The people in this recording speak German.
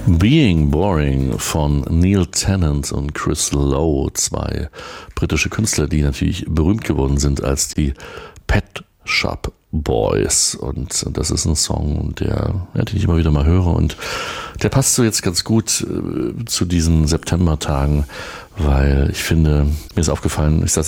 Being Boring von Neil Tennant und Chris Lowe, zwei britische Künstler, die natürlich berühmt geworden sind als die Pet Shop Boys. Und das ist ein Song, den ich immer wieder mal höre. Und der passt so jetzt ganz gut zu diesen Septembertagen, weil ich finde, mir ist aufgefallen, ich saß